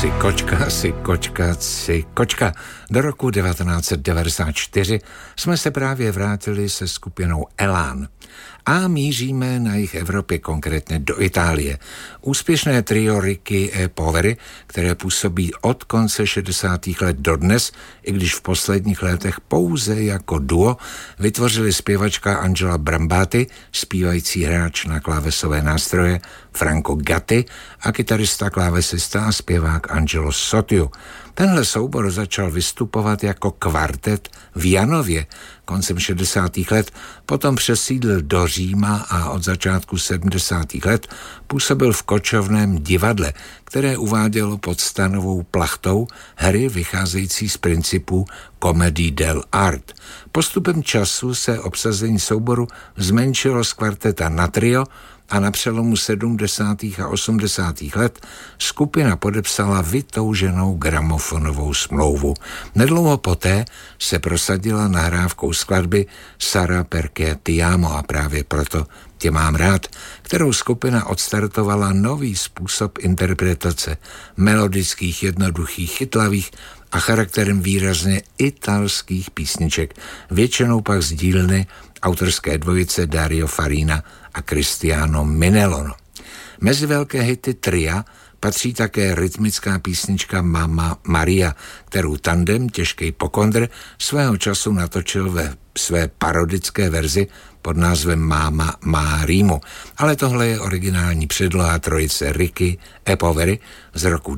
Si kočka. Do roku 1994 jsme se právě vrátili se skupinou Elán a míříme na jih Evropy, konkrétně do Itálie. Úspěšné trio Ricky e Poveri, které působí od konce 60. let dodnes, i když v posledních letech pouze jako duo, vytvořili zpěvačka Angela Brambati, zpívající hráč na klávesové nástroje Franco Gatti a kytarista, klávesista a zpěvák Angelo Sotiu. Tenhle soubor začal vystupovat jako kvartet v Janově koncem 60. let, potom přesídlil do Říma a od začátku 70. let působil v kočovném divadle, které uvádělo pod stanovou plachtou hry vycházející z principů Comedie dell'arte. Postupem času se obsazení souboru zmenšilo z kvarteta na trio a na přelomu 70. a 80. let skupina podepsala vytouženou gramofonovou smlouvu. Nedlouho poté se prosadila nahrávkou skladby Sarà perché ti amo a právě proto tě mám rád, kterou skupina odstartovala nový způsob interpretace melodických, jednoduchých, chytlavých a charakterem výrazně italských písniček, většinou pak z dílny autorské dvojice Dario Farina a Cristiano Minelono. Mezi velké hity tria patří také rytmická písnička Mamma Maria, kterou tandem Těžkej pokondr svého času natočil ve své parodické verzi pod názvem Máma má rýmu. Ale tohle je originální předloha trojice Ricky e Poveri z roku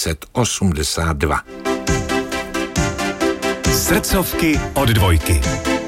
1982. Srdcovky od dvojky.